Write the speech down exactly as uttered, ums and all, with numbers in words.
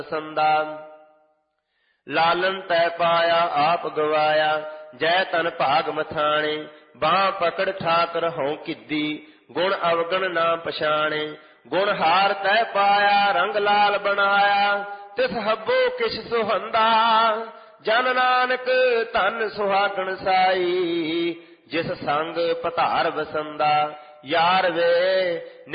ਸੰਦਾ। ਲਾਲਨ ਤੈ ਪਾਇਆ ਆਪ ਗਵਾਇਆ, ਜੈ ਤਨ ਭਾਗ ਮਥਾਣੇ। ਬਾਹ ਪਕੜ ਠਾਕਰ ਹਉ ਕਿੱਦੀ, ਗੁਣ ਅਵਗਣ ਨਾ ਪਛਾਣੇ। ਗੁਣ ਹਾਰ ਤੈ ਪਾਇਆ ਰੰਗ ਲਾਲ ਬਣਾਇਆ, ਤਿਸ ਹੱਬੋ ਕਿਛ ਸੁਹੰਦਾ। ਜਨ ਨਾਨਕ ਧਨ ਸੁਹਾਗਣ ਸਾਈ, ਜਿਸ ਸੰਗ ਪਧਾਰ ਵਸੰਦਾ। ਯਾਰ ਵੇ